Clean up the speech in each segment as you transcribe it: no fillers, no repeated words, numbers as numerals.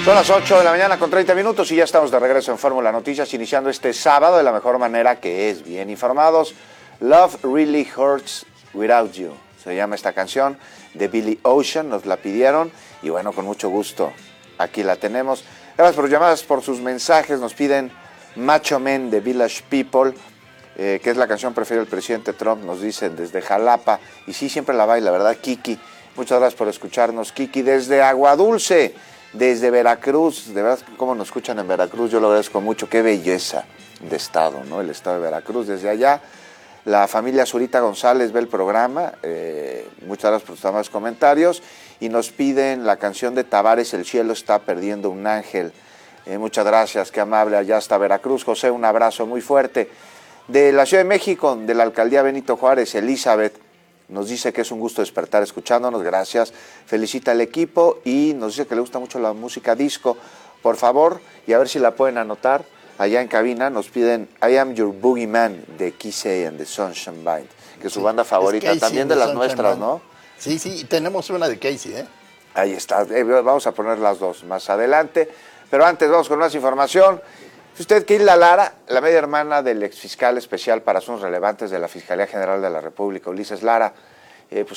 Son las 8 de la mañana con 30 minutos y ya estamos de regreso en Fórmula Noticias, iniciando este sábado de la mejor manera, que es bien informados. Love Really Hurts Without You, se llama esta canción de Billy Ocean, nos la pidieron y bueno, con mucho gusto, aquí la tenemos. Gracias por sus llamadas, por sus mensajes. Nos piden Macho Man de Village People, que es la canción preferida del presidente Trump, nos dicen desde Jalapa, y sí, siempre la baila, ¿verdad, Kiki? Muchas gracias por escucharnos, Kiki, desde Aguadulce, desde Veracruz. De verdad, cómo nos escuchan en Veracruz, yo lo agradezco mucho, qué belleza de estado, ¿no? El estado de Veracruz. Desde allá, la familia Zurita González ve el programa, muchas gracias por sus amables comentarios, y nos piden la canción de Tavares, El cielo está perdiendo un ángel. Muchas gracias, qué amable, allá hasta Veracruz. José, un abrazo muy fuerte. De la Ciudad de México, de la Alcaldía Benito Juárez, Elizabeth, nos dice que es un gusto despertar escuchándonos, gracias, felicita al equipo y nos dice que le gusta mucho la música disco. Por favor, y a ver si la pueden anotar, allá en cabina nos piden I Am Your Boogeyman de Casey and the Sunshine Band, que es su banda favorita, también de las nuestras, ¿no? Sí, sí, tenemos una de Casey, ¿eh? Ahí está, vamos a poner las dos más adelante, pero antes vamos con más información. Usted que Hilda Lara, la media hermana del exfiscal especial para asuntos relevantes de la Fiscalía General de la República, Ulises Lara, pues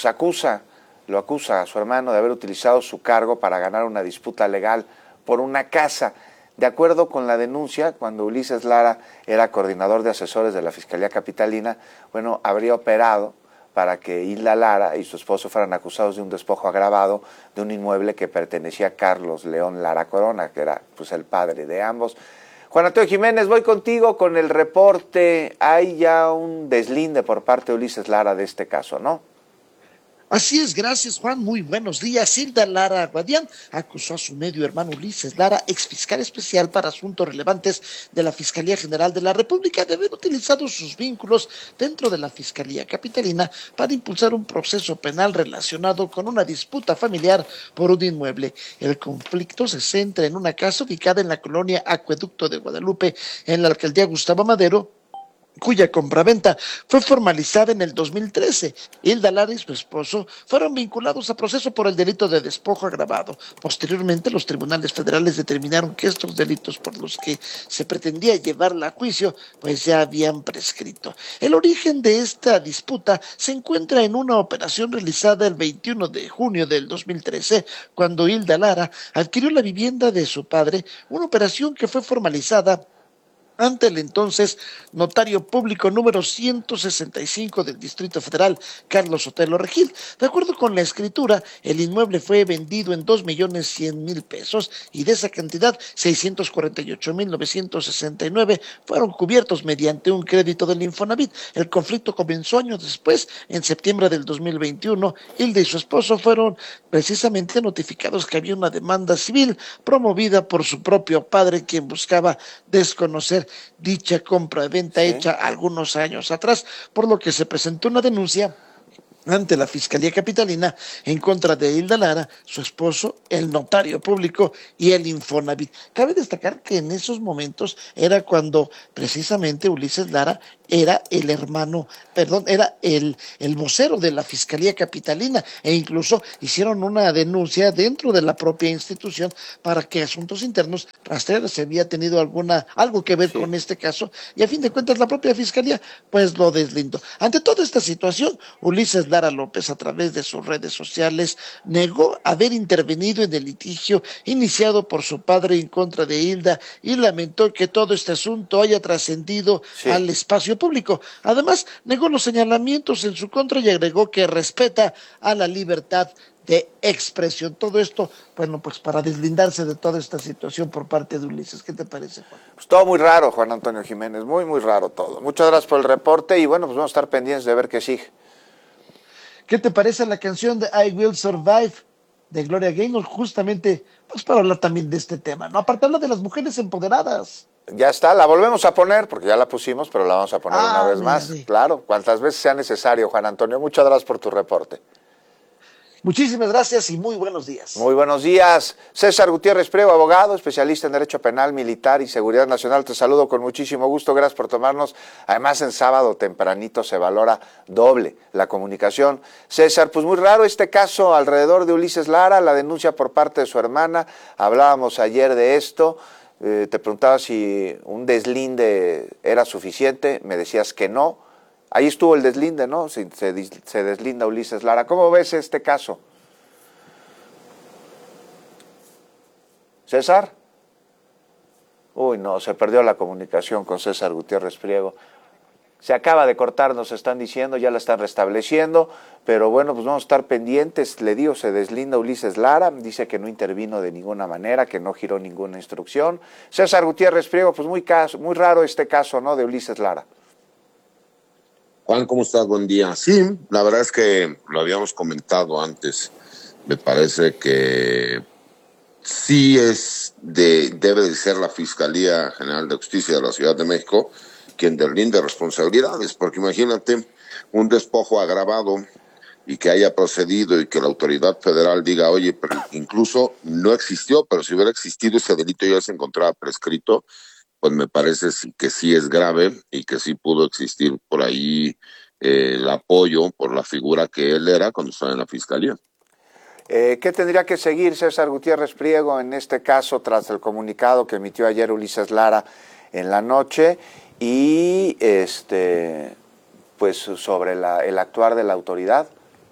lo acusa a su hermano de haber utilizado su cargo para ganar una disputa legal por una casa. De acuerdo con la denuncia, cuando Ulises Lara era coordinador de asesores de la Fiscalía Capitalina, bueno, habría operado para que Hilda Lara y su esposo fueran acusados de un despojo agravado de un inmueble que pertenecía a Carlos León Lara Corona, que era pues el padre de ambos. Juan Antonio Jiménez, voy contigo con el reporte. Hay ya un deslinde por parte de Ulises Lara de este caso, ¿no? Así es, gracias Juan, muy buenos días. Hilda Lara Guadián acusó a su medio hermano Ulises Lara, exfiscal especial para asuntos relevantes de la Fiscalía General de la República, de haber utilizado sus vínculos dentro de la Fiscalía Capitalina para impulsar un proceso penal relacionado con una disputa familiar por un inmueble. El conflicto se centra en una casa ubicada en la colonia Acueducto de Guadalupe, en la alcaldía Gustavo Madero, cuya compraventa fue formalizada en el 2013. Hilda Lara y su esposo fueron vinculados a proceso por el delito de despojo agravado. Posteriormente, los tribunales federales determinaron que estos delitos por los que se pretendía llevarla a juicio, pues ya habían prescrito. El origen de esta disputa se encuentra en una operación realizada el 21 de junio del 2013, cuando Hilda Lara adquirió la vivienda de su padre, una operación que fue formalizada ante el entonces notario público número 165 del Distrito Federal, Carlos Sotelo Regil. De acuerdo con la escritura, el inmueble fue vendido en 2.100.000 pesos y de esa cantidad, 648.969 fueron cubiertos mediante un crédito del Infonavit. El conflicto comenzó años después, en septiembre del 2021. Hilda y su esposo fueron precisamente notificados que había una demanda civil promovida por su propio padre, quien buscaba desconocer dicha compra de venta hecha algunos años atrás, por lo que se presentó una denuncia ante la Fiscalía Capitalina en contra de Hilda Lara, su esposo, el notario público y el Infonavit. Cabe destacar que en esos momentos era cuando precisamente Ulises Lara era el vocero de la Fiscalía Capitalina, e incluso hicieron una denuncia dentro de la propia institución para que Asuntos Internos rastreara si había tenido algo que ver con este caso, y a fin de cuentas la propia Fiscalía pues lo deslindó. Ante toda esta situación, Ulises Lara López, a través de sus redes sociales, negó haber intervenido en el litigio iniciado por su padre en contra de Hilda y lamentó que todo este asunto haya trascendido al espacio público. Además, negó los señalamientos en su contra y agregó que respeta a la libertad de expresión. Todo esto, bueno, pues para deslindarse de toda esta situación por parte de Ulises. ¿Qué te parece, Juan? Pues todo muy raro, Juan Antonio Jiménez, muy, muy raro todo. Muchas gracias por el reporte y bueno, pues vamos a estar pendientes de ver qué sigue. ¿Qué te parece la canción de I Will Survive de Gloria Gaynor? Justamente, pues para hablar también de este tema, ¿no? Aparte habla de las mujeres empoderadas. Ya está, la volvemos a poner, porque ya la pusimos, pero la vamos a poner una vez más. Sí. Claro, cuantas veces sea necesario, Juan Antonio. Muchas gracias por tu reporte. Muchísimas gracias y muy buenos días. Muy buenos días. César Gutiérrez Priego, abogado, especialista en Derecho Penal, Militar y Seguridad Nacional. Te saludo con muchísimo gusto. Gracias por tomarnos. Además, en sábado tempranito se valora doble la comunicación. César, pues muy raro este caso alrededor de Ulises Lara, la denuncia por parte de su hermana. Hablábamos ayer de esto. Te preguntaba si un deslinde era suficiente. Me decías que no. Ahí estuvo el deslinde, ¿no? Se deslinda Ulises Lara. ¿Cómo ves este caso? ¿César? Uy, no, se perdió la comunicación con César Gutiérrez Priego. Se acaba de cortar, nos están diciendo, ya la están restableciendo, pero bueno, pues vamos a estar pendientes. Le digo, se deslinda Ulises Lara, dice que no intervino de ninguna manera, que no giró ninguna instrucción. César Gutiérrez Priego, pues muy raro este caso, ¿no?, de Ulises Lara. Juan, ¿cómo estás? Buen día. Sí, la verdad es que lo habíamos comentado antes. Me parece que sí debe de ser la Fiscalía General de Justicia de la Ciudad de México quien deslinde responsabilidades, porque imagínate un despojo agravado y que haya procedido y que la autoridad federal diga, oye, pero incluso no existió, pero si hubiera existido ese delito ya se encontraba prescrito, pues me parece que sí es grave y que sí pudo existir por ahí el apoyo por la figura que él era cuando estaba en la Fiscalía. ¿Qué tendría que seguir César Gutiérrez Priego en este caso tras el comunicado que emitió ayer Ulises Lara en la noche y pues sobre el actuar de la autoridad?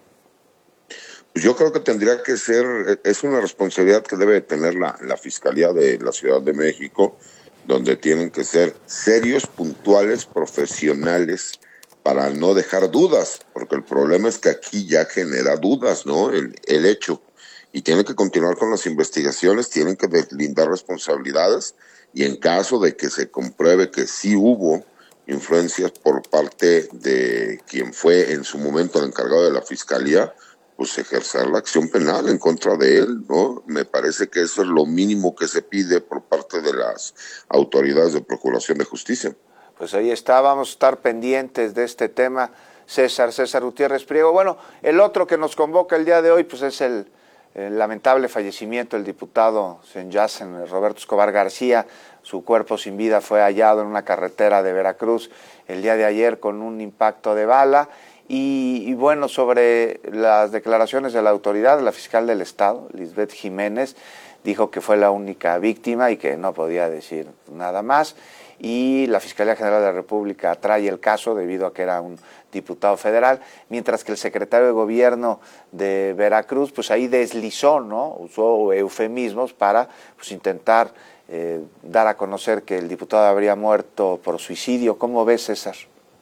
Yo creo que tendría que ser, es una responsabilidad que debe tener la Fiscalía de la Ciudad de México, donde tienen que ser serios, puntuales, profesionales, para no dejar dudas, porque el problema es que aquí ya genera dudas, ¿no? El hecho. Y tienen que continuar con las investigaciones, tienen que deslindar responsabilidades, y en caso de que se compruebe que sí hubo influencias por parte de quien fue en su momento el encargado de la Fiscalía, pues ejercer la acción penal en contra de él, ¿no? Me parece que eso es lo mínimo que se pide por parte de las autoridades de Procuración de Justicia. Pues ahí está, vamos a estar pendientes de este tema, César Gutiérrez Priego. Bueno, el otro que nos convoca el día de hoy, pues es el lamentable fallecimiento del diputado Senyacen Roberto Escobar García. Su cuerpo sin vida fue hallado en una carretera de Veracruz el día de ayer con un impacto de bala. Y bueno, sobre las declaraciones de la autoridad, la fiscal del Estado, Lisbeth Jiménez, dijo que fue la única víctima y que no podía decir nada más. Y la Fiscalía General de la República trae el caso debido a que era un diputado federal, mientras que el secretario de Gobierno de Veracruz, pues ahí deslizó, ¿no? Usó eufemismos para pues intentar dar a conocer que el diputado habría muerto por suicidio. ¿Cómo ves, César?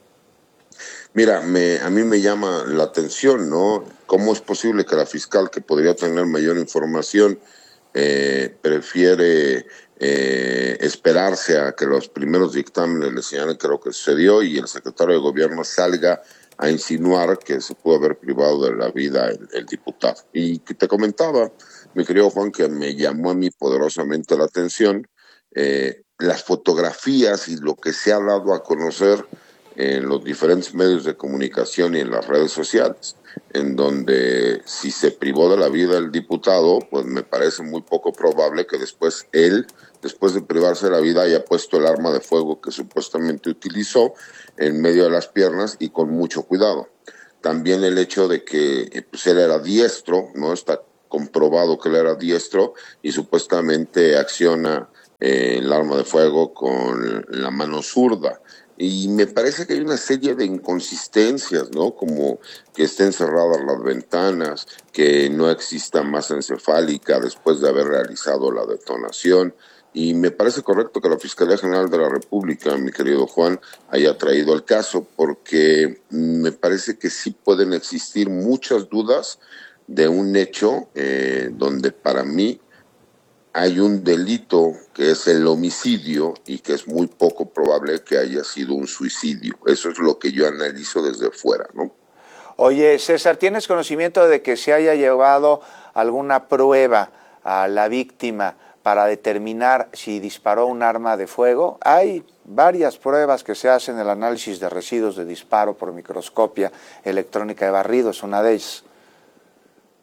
Mira, a mí me llama la atención, ¿no? ¿Cómo es posible que la fiscal, que podría tener mayor información, prefiere esperarse a que los primeros dictámenes le señalen que lo que sucedió y el secretario de Gobierno salga a insinuar que se pudo haber privado de la vida el diputado? Y que te comentaba, mi querido Juan, que me llamó a mí poderosamente la atención las fotografías y lo que se ha dado a conocer en los diferentes medios de comunicación y en las redes sociales, en donde si se privó de la vida el diputado, pues me parece muy poco probable que después él, después de privarse de la vida, haya puesto el arma de fuego que supuestamente utilizó en medio de las piernas y con mucho cuidado. También el hecho de que pues, él era diestro, ¿no? Está comprobado que él era diestro y supuestamente acciona el arma de fuego con la mano zurda. Y me parece que hay una serie de inconsistencias, ¿no? Como que estén cerradas las ventanas, que no exista masa encefálica después de haber realizado la detonación. Y me parece correcto que la Fiscalía General de la República, mi querido Juan, haya traído el caso, porque me parece que sí pueden existir muchas dudas de un hecho donde para mí hay un delito que es el homicidio y que es muy poco probable que haya sido un suicidio. Eso es lo que yo analizo desde fuera, ¿no? Oye, César, ¿tienes conocimiento de que se haya llevado alguna prueba a la víctima para determinar si disparó un arma de fuego? Hay varias pruebas que se hacen, el análisis de residuos de disparo por microscopia electrónica de barrido es una de ellas.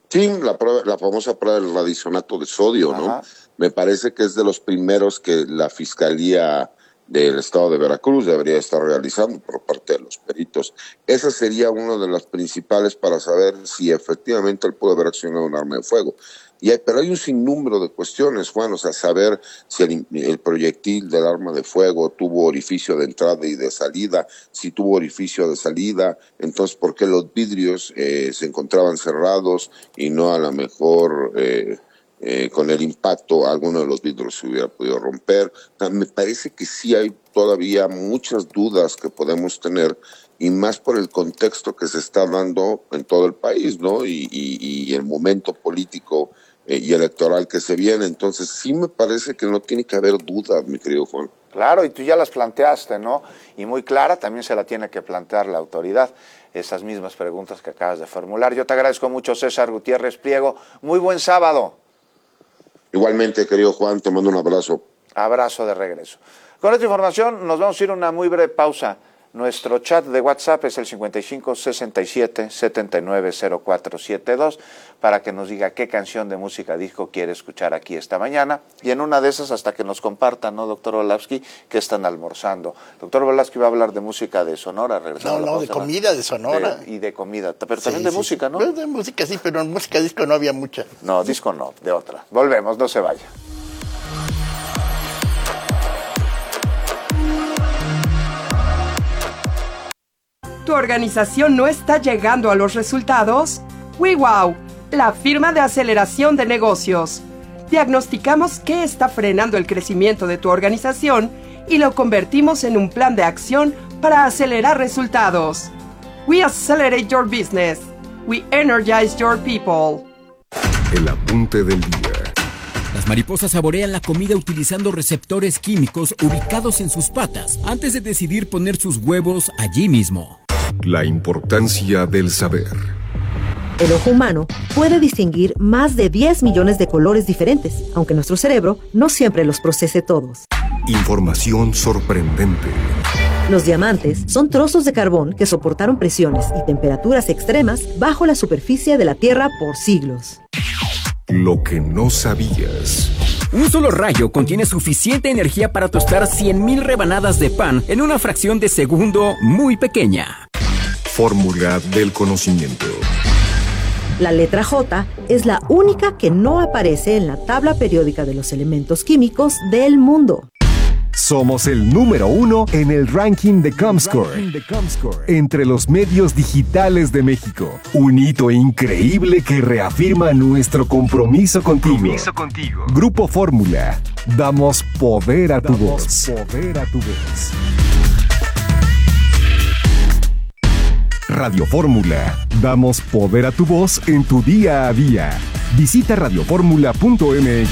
Sí, la famosa prueba del radisonato de sodio, ¿no? Ajá. Me parece que es de los primeros que la Fiscalía del Estado de Veracruz debería estar realizando por parte de los peritos. Esa sería una de las principales para saber si efectivamente él puede haber accionado un arma de fuego. Pero hay un sinnúmero de cuestiones, Juan, o sea, saber si el proyectil del arma de fuego tuvo orificio de entrada y de salida, si tuvo orificio de salida, entonces por qué los vidrios se encontraban cerrados y no a lo mejor con el impacto alguno de los vidrios se hubiera podido romper. O sea, me parece que sí hay todavía muchas dudas que podemos tener, y más por el contexto que se está dando en todo el país, ¿no? Y el momento político y electoral que se viene. Entonces sí me parece que no tiene que haber dudas, mi querido Juan. Claro, y tú ya las planteaste, ¿no? Y muy clara, también se la tiene que plantear la autoridad, esas mismas preguntas que acabas de formular. Yo te agradezco mucho, César Gutiérrez Pliego. Muy buen sábado. Igualmente, querido Juan, te mando un abrazo. Abrazo de regreso. Con esta información nos vamos a ir a una muy breve pausa. Nuestro chat de WhatsApp es el 5567-790472 para que nos diga qué canción de música disco quiere escuchar aquí esta mañana. Y en una de esas, hasta que nos compartan, ¿no, doctor Volavsky, que están almorzando? Doctor Volavsky va a hablar de música de Sonora. No, de comida de Sonora. Y de comida, pero también de música, ¿no? De música sí, pero en música disco no había mucha. No, disco no, de otra. Volvemos, no se vaya. ¿Tu organización no está llegando a los resultados? WeWow, la firma de aceleración de negocios. Diagnosticamos qué está frenando el crecimiento de tu organización y lo convertimos en un plan de acción para acelerar resultados. We accelerate your business. We energize your people. El apunte del día. Las mariposas saborean la comida utilizando receptores químicos ubicados en sus patas antes de decidir poner sus huevos allí mismo. La importancia del saber. El ojo humano puede distinguir más de 10 millones de colores diferentes, aunque nuestro cerebro no siempre los procese todos. Información sorprendente. Los diamantes son trozos de carbón que soportaron presiones y temperaturas extremas bajo la superficie de la Tierra por siglos. Lo que no sabías. Un solo rayo contiene suficiente energía para tostar 100,000 rebanadas de pan en una fracción de segundo muy pequeña. Fórmula del conocimiento. La letra J es la única que no aparece en la tabla periódica de los elementos químicos del mundo. Somos el número 1 en el ranking de Comscore entre los medios digitales de México. Un hito increíble que reafirma nuestro compromiso contigo. Grupo Fórmula. Damos poder a tu voz. Radio Fórmula. Damos poder a tu voz en tu día a día. Visita radioformula.mx.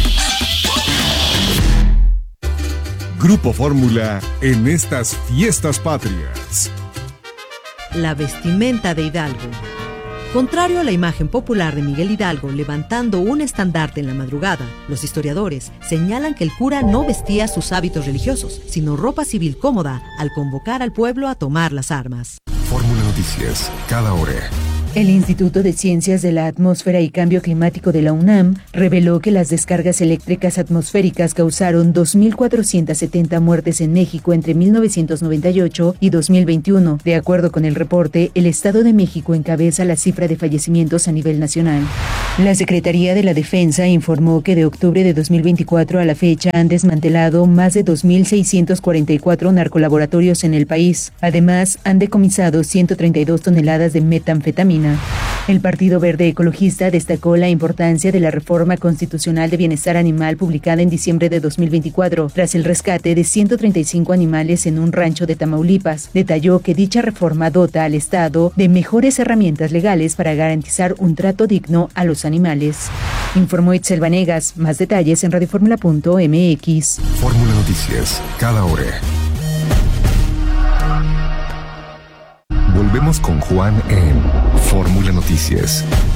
Grupo Fórmula en estas fiestas patrias. La vestimenta de Hidalgo. Contrario a la imagen popular de Miguel Hidalgo levantando un estandarte en la madrugada, los historiadores señalan que el cura no vestía sus hábitos religiosos, sino ropa civil cómoda al convocar al pueblo a tomar las armas. Fórmula Noticias, cada hora. El Instituto de Ciencias de la Atmósfera y Cambio Climático de la UNAM reveló que las descargas eléctricas atmosféricas causaron 2.470 muertes en México entre 1998 y 2021. De acuerdo con el reporte, el Estado de México encabeza la cifra de fallecimientos a nivel nacional. La Secretaría de la Defensa informó que de octubre de 2024 a la fecha han desmantelado más de 2.644 narcolaboratorios en el país. Además, han decomisado 132 toneladas de metanfetamina. El Partido Verde Ecologista destacó la importancia de la reforma constitucional de bienestar animal publicada en diciembre de 2024, tras el rescate de 135 animales en un rancho de Tamaulipas. Detalló que dicha reforma dota al Estado de mejores herramientas legales para garantizar un trato digno a los animales. Informó Itzel Vanegas. Más detalles en radioformula.mx. Fórmula Noticias, cada hora. Volvemos con Juan en Fórmula Noticias.